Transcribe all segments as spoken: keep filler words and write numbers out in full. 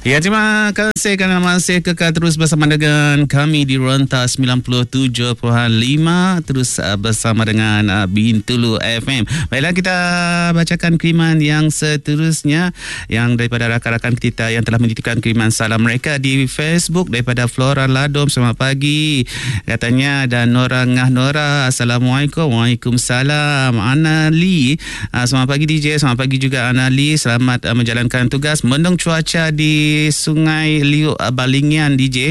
Ya, terima kasih kerana masih kekal terus bersama dengan kami di Rentas sembilan puluh tujuh perpuluhan lima, terus uh, bersama dengan uh, Bintulu F M. Baiklah, kita bacakan kiriman yang seterusnya yang daripada rakan-rakan kita yang telah menitipkan kiriman salam mereka di Facebook. Daripada Flora Ladom, selamat pagi katanya, dan Nora Ngah Nora, Assalamualaikum. Waalaikumsalam. Ana Lee, uh, selamat pagi D J. Selamat pagi juga Ana Lee, selamat uh, menjalankan tugas. Mendung cuaca di Sungai Liuk Balingian D J,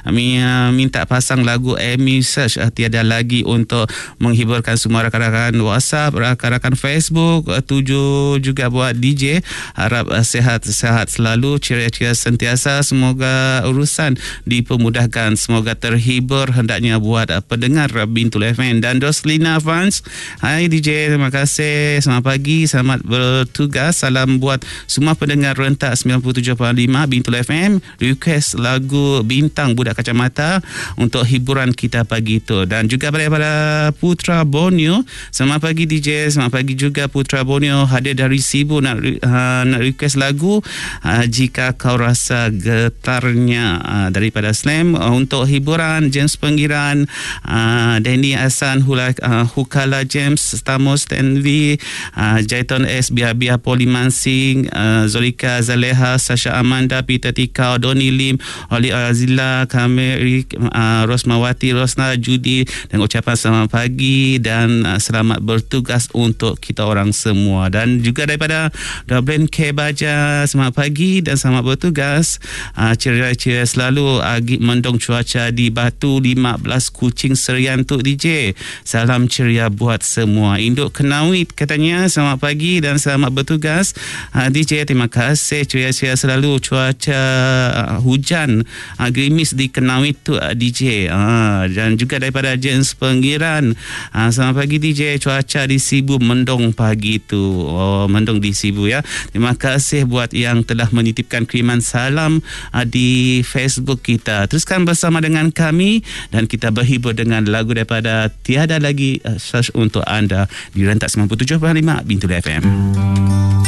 minta pasang lagu Amy Search, tiada lagi untuk menghiburkan semua rakan-rakan WhatsApp, rakan-rakan Facebook. Tuju juga buat D J, harap sehat-sehat selalu, ceria-ceria sentiasa, semoga urusan dipermudahkan, semoga terhibur hendaknya buat pendengar Bintul F M. Dan Roslina Fans, hai D J, terima kasih, selamat pagi, selamat bertugas, salam buat semua pendengar rentak sembilan puluh tujuh perpuluhan lima Bintul F M. Request lagu Bintang Budak Kacamata untuk hiburan kita pagi itu. Dan juga daripada Putra Borneo, selamat pagi D J, selamat pagi juga Putra Borneo, hadir dari Sibu, nak uh, nak request lagu uh, Jika Kau Rasa Getarnya uh, daripada Slam, uh, untuk hiburan James Penggiran, uh, Danny Hasan, Hula, uh, Hukala James, Stamos Stanley, uh, Jaiton S, Biar Biar Polimansing, uh, Zolika Zaleha, Sasha Amanda, Peter Tikau, Doni Lim, Oli Azila, Kameri, uh, Rosmawati, Rosna, Judi, dan ucapan selamat pagi dan uh, selamat bertugas untuk kita orang semua. Dan juga daripada Dublin K Baja, selamat pagi dan selamat bertugas, uh, ceria-ceria selalu, agi mendung cuaca di Batu lima belas Kuching Serian tu D J, salam ceria buat semua. Induk Kenawit katanya, selamat pagi dan selamat bertugas, uh, D J, terima kasih, ceria-ceria selalu, cuaca uh, hujan, uh, gerimis di Kenawit tu uh, D J. uh, dan juga daripada James Penggiran, uh, selamat pagi D J, cuaca di Sibu mendung pagi tu. Oh, mendung di Sibu ya. Terima kasih buat yang telah menitipkan kiriman salam uh, di Facebook kita. Teruskan bersama dengan kami dan kita berhibur dengan lagu daripada Tiada Lagi uh, Search untuk anda di Rentak sembilan puluh tujuh perpuluhan lima Bintul F M.